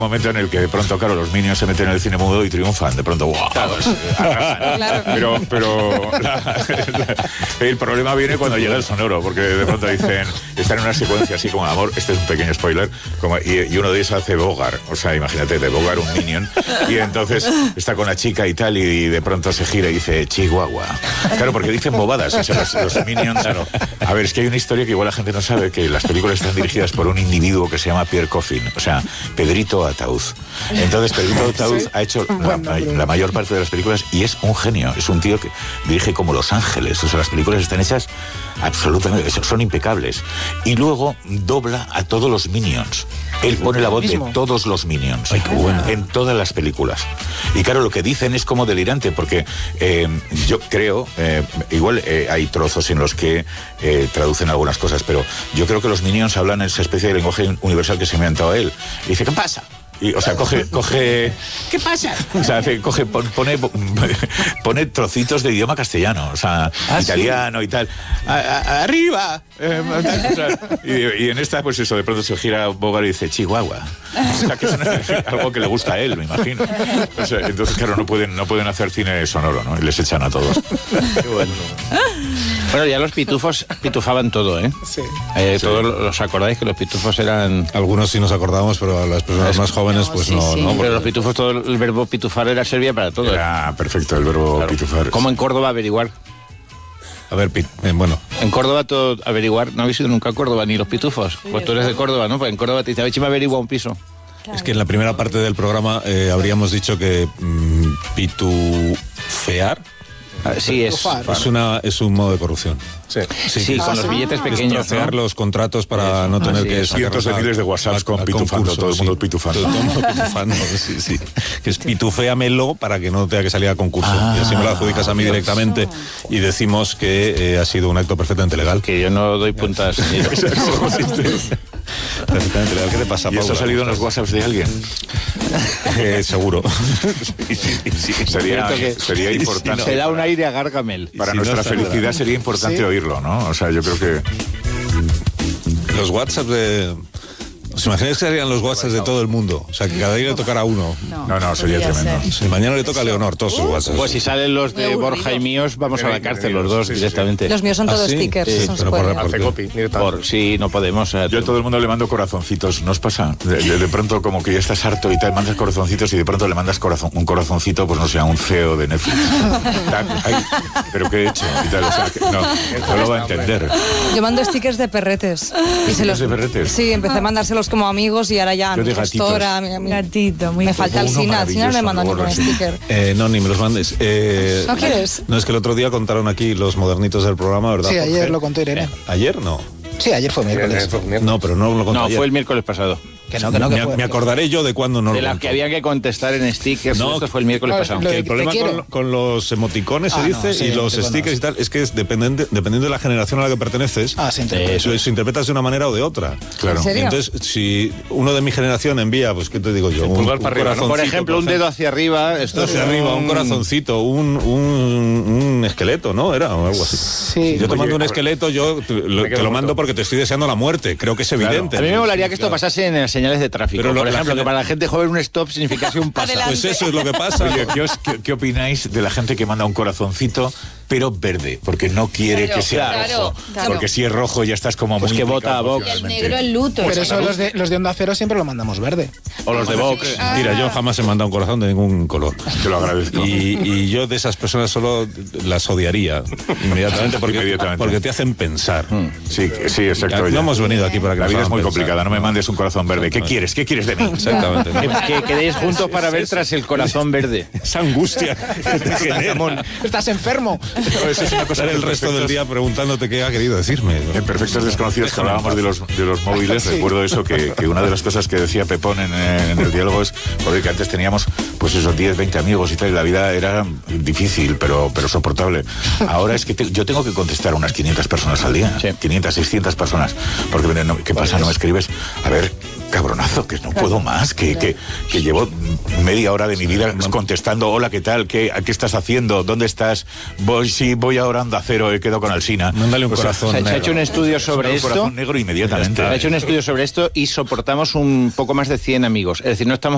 Momento en el que de pronto, claro, los Minions se meten en el cine mudo y triunfan. De pronto, ¡wow! Claro. Pero el problema viene cuando llega el sonoro, porque de pronto dicen, están en una secuencia así como amor, este es un pequeño spoiler, y uno de ellos hace Bogart, o sea, imagínate, de Bogart un Minion, y entonces está con la chica y tal, y de pronto se gira y dice, Chihuahua. Claro, porque dicen bobadas, o sea, los Minions. Claro. A ver, es que hay una historia que igual la gente no sabe, que las películas están dirigidas por un individuo que se llama Pierre Coffin, o sea, Pedrito Ataúd. Entonces Pedrito Ataúd ha hecho la mayor parte de las películas y es un genio, es un tío que dirige como Los Ángeles, o sea, las películas están hechas absolutamente, son impecables, y luego dobla a todos los Minions. Él pone la voz de todos los Minions. Ay, qué bueno. En todas las películas. Y claro, lo que dicen es como delirante, porque yo creo, igual hay trozos en los que traducen algunas cosas, pero yo creo que los Minions hablan esa especie de lenguaje universal que se me ha inventado él. Y dice, ¿qué pasa? Y, o sea, coge... ¿Qué pasa? O sea, pone trocitos de idioma castellano, o sea, italiano, ¿sí? Y tal. ¡Arriba! O sea, y en esta, pues eso, de pronto se gira Bogart y dice, Chihuahua. O sea, que es algo que le gusta a él, me imagino. O sea, entonces, claro, no pueden hacer cine sonoro, ¿no? Y les echan a todos. Qué bueno. Bueno, ya los pitufos pitufaban todo, ¿eh? Sí. Todos los acordáis que los pitufos eran... Algunos sí nos acordamos, pero a las personas más jóvenes, pues sí, no. Sí. No, pero los pitufos, todo el verbo pitufar servía para todo. Era perfecto el verbo pitufar. ¿Cómo en Córdoba averiguar? A ver, bueno. En Córdoba todo averiguar, no habéis ido nunca a Córdoba, ni los pitufos. Pues tú eres de Córdoba, ¿no? Pues en Córdoba te dice, a ver si me averigua un piso. Claro. Es que en la primera parte del programa habríamos dicho que pitufear... Sí, es un modo de corrupción. Sí, con los billetes pequeños. Trocear los contratos para no tener que sacar cientos de miles de WhatsApps con pitufando, todo el mundo pitufando. Todo el mundo pitufando, sí. Que es pituféamelo para que no tenga que salir a concurso. Y así me lo adjudicas a mí directamente y decimos que ha sido un acto perfectamente legal. Que yo no doy puntas. Perfectamente legal. ¿Qué te pasa, Paula? ¿Y eso ha salido en los WhatsApps de alguien? Seguro. Sí, sería importante. Se da un aire a Gargamel. Para nuestra felicidad sería importante oírlo, ¿no? O sea, yo creo que... Los WhatsApps de... ¿Os imagináis que serían los WhatsApps de todo el mundo? O sea, que cada día le tocara a uno. No, sería tremendo. Si mañana le toca a Leonor todos sus WhatsApps. Pues si salen los de Borja y míos, vamos a la cárcel los dos directamente. Los míos son todos stickers. Sí, pero sí, no podemos. Yo a todo el mundo le mando corazoncitos, ¿no os pasa? De pronto como que ya estás harto y tal, mandas corazoncitos y de pronto le mandas un corazoncito, pues no sé, a un CEO de Netflix. Ay, ¿pero qué he hecho? Y tal, o sea, no lo va a entender. Yo mando stickers de perretes. ¿Stickers de perretes? Sí, empecé a mandárselos como amigos y ahora ya mi gestora, mi gatito, me falta el Sina no me mandan ningún sticker. No, ni me los mandes. ¿No quieres? No, es que el otro día contaron aquí los modernitos del programa, ¿verdad? Sí, ayer lo contó Irene. ¿Ayer? No. Sí, ayer fue miércoles. No, pero no lo conté ayer. Fue el miércoles pasado. Me acordaré yo de cuándo no de lo las que había que contestar en stickers. No, esto fue el miércoles pasado. Que el problema con los emoticones se dice y los stickers y tal es que es dependiendo de la generación a la que perteneces, se interpreta de una manera o de otra. Claro. ¿En serio? Entonces, si uno de mi generación envía, pues ¿qué te digo yo? Un pulgar para arriba, ¿no? Por ejemplo, un dedo hacia arriba, un corazoncito, un esqueleto, ¿no? Era o algo así. Sí. Si yo te mando un esqueleto, yo te lo mando porque te estoy deseando la muerte. Creo que es evidente. A mí me molaría que esto pasase en señales de tráfico. Pero por ejemplo, que para la gente joven un stop significase un paso. Pues eso es lo que pasa. Oye, ¿qué opináis de la gente que manda un corazoncito pero verde? Porque no quiere que sea rojo. Porque si es rojo ya estás como pues muy... que vota a Vox. El negro, el luto. Pero eso los de Onda Cero siempre lo mandamos verde. O los de Vox. Mira, yo jamás he mandado un corazón de ningún color. Te lo agradezco. Y yo de esas personas solo las odiaría inmediatamente porque te hacen pensar. Sí, exacto. No hemos venido aquí para que la vida es muy pensar. complicada. No me mandes un corazón verde. ¿Qué quieres? ¿Qué quieres de mí? Exactamente. Que quedéis juntos para ver tras el corazón verde. Esa angustia que te genera. Estás enfermo. Eso es una cosa el resto del día preguntándote qué ha querido decirme, ¿no? En Perfectos Desconocidos, que hablábamos de los móviles, recuerdo eso, que una de las cosas que decía Pepón en el diálogo es, joder, que antes teníamos pues esos 10, 20 amigos y tal, y la vida era difícil, pero soportable. Ahora es que yo tengo que contestar a unas 500 personas al día, 500, 600 personas, porque ¿qué pasa? ¿No me escribes? A ver, cabronazo, que no puedo más, que llevo media hora de mi vida contestando, hola, ¿qué tal? ¿Qué estás haciendo? ¿Dónde estás? Voy ahora a Onda Cero, he quedado con Alsina. Mándale un corazón negro. Se ha hecho un estudio sobre esto. Un corazón negro inmediatamente. Se ha hecho un estudio sobre esto y soportamos un poco más de 100 amigos. Es decir, no estamos